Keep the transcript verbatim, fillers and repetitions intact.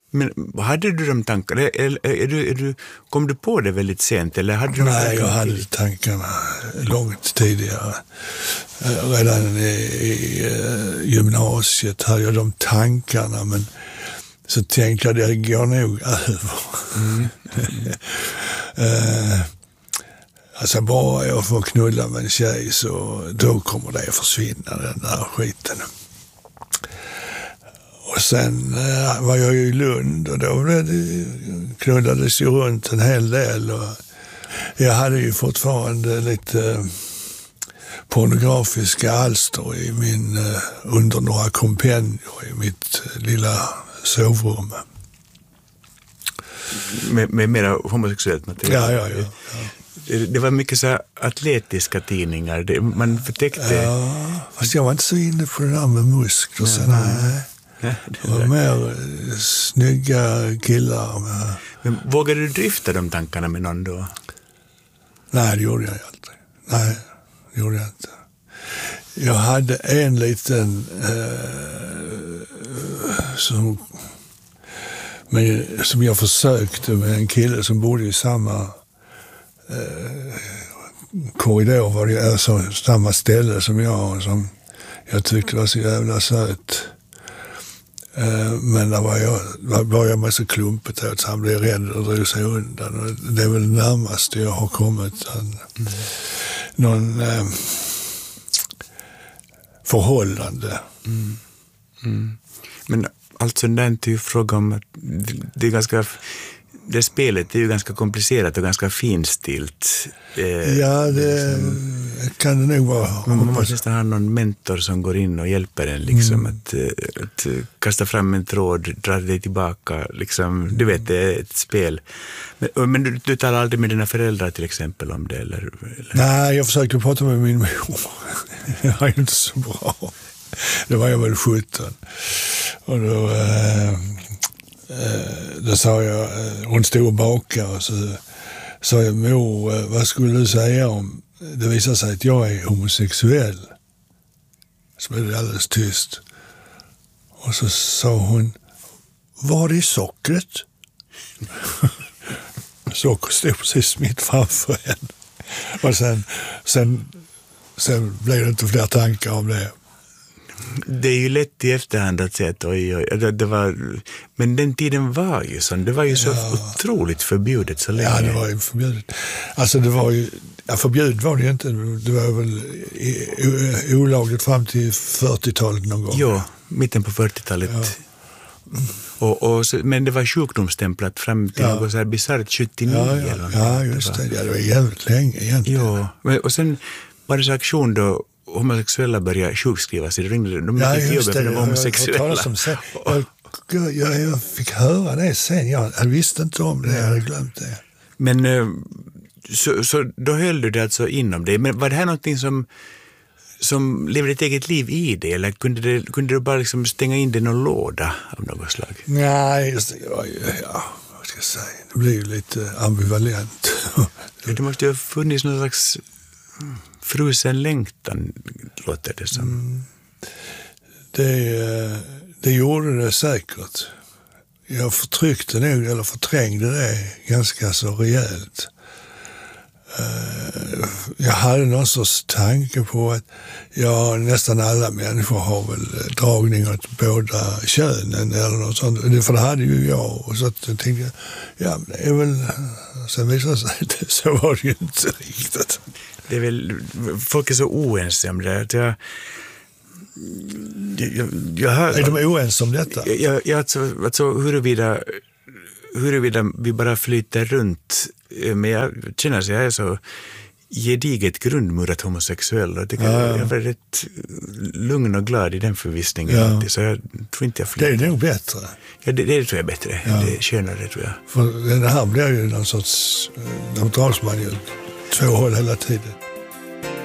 Men hade du de tankarna? Är, är du, är du, kom du på det väldigt sent? Eller hade du Nej, jag hade tidigt? tankarna långt tidigare. Redan i, i gymnasiet hade jag de tankarna, men så tänkte jag det går nog över. Mm. uh, alltså bara jag får knulla med en tjej så då kommer det att försvinna, den där skiten. Och sen uh, var jag i Lund och då det, knullades ju runt en hel del. Och jag hade ju fortfarande lite uh, pornografiska alster i min, uh, under några kompendier i mitt uh, lilla sovrum. Med, med mera homosexuellt material? Ja, ja, ja. ja. Det, det var mycket så atletiska tidningar. Det, man förtäckte... Ja, fast jag var inte så inne på det där med muskler. Så nej. nej. Ja, det, det var mer äh, snygga killar. Med... Men vågade du drifta de tankarna med någon då? Nej, det gjorde jag aldrig. Nej, det gjorde jag inte. Jag hade en liten äh, som, men, som jag försökte med en kille som bodde i samma äh, korridor, var det, alltså samma ställe som jag, som jag tyckte var så jävla söt. Äh, men där var jag, var jag med så klumpet att han blev rädd och drog sig undan. Och det är väl närmast jag har kommit en, mm. någon äh, förhållande. Mm. Mm. Men alltså det är inte ju fråga om att det är ganska, det spelet är ju ganska komplicerat och ganska finstilt. Eh, ja, det liksom, kan det nog vara. Man, man måste nästan ha någon mentor som går in och hjälper en liksom, mm. att, att kasta fram en tråd, dra dig tillbaka. Liksom, du vet, det är ett spel. Men, men du, du talar aldrig med dina föräldrar till exempel om det? Eller, eller? Nej, jag försökte prata med min mor. Det var ju inte så bra. Det var jag väl sjutton. Och då, eh, eh, då sa jag, eh, hon stod och bakade och så sa jag, mor, eh, vad skulle du säga om det visar sig att jag är homosexuell? Så blev det alldeles tyst. Och så sa hon, var är sockret? Socker stod precis mitt framför henne. Och sen, sen, sen blev det inte fler tankar om det. Det är ju lätt i efterhand att säga att oj, oj, det, det var, men den tiden var ju sån, det var ju så ja. otroligt förbjudet så länge. Ja, det var ju förbjudet. Alltså det var ju, ja, förbjudet var det ju inte, det var väl olagligt fram till fyrtiotalet någon gång. Ja, mitten på fyrtiotalet. Ja. Och, och, men det var sjukdomsstämplat fram till ja. något så här bisarrt sjuttionio. Ja, ja, eller ja just det. Ja, det var jävligt länge egentligen. Ja, och sen var det så aktion då homosexuella började sjukskrivas. Det ringde de ja, mycket just det. de var homosexuella. Jag, jag, jag, jag fick höra det sen. Jag, jag visste inte om det, jag hade glömt det. Men så, så då höll du det alltså inom dig. Men var det här någonting som, som levde ett eget liv i det? Eller kunde, det, kunde du bara liksom stänga in det i någon låda av något slag? Nej, just det. Ja, ja, vad ska jag säga? Det blir ju lite ambivalent. Det måste ju ha funnits någon slags frusen längtan, låter det som. Mm. Det, det gjorde det säkert. Jag förtryckte nog, eller förträngde det ganska så rejält. Jag hade någon sorts tanke på att ja, nästan alla människor har väl dragning åt båda könen eller något sånt. För det hade ju jag. Och så tänkte jag, ja, det är väl... Sen visade det sig att så var det ju inte riktigt. Det är väl, folk är så oense om det. Jag, jag, jag hör, är de oense om detta? Jag, jag, alltså, alltså huruvida, huruvida vi bara flyter runt. Men jag känner att jag är så gediget grundmurat homosexuell. Och ja. Jag är väldigt lugn och glad i den förvissningen. Ja. Alltid, så jag tror inte jag flyter. Det är nog bättre. Ja, det, det tror jag är bättre. Ja. Det är skönare, tror jag. För det här blir ju någon sorts... De dras man ju två håll hela tiden.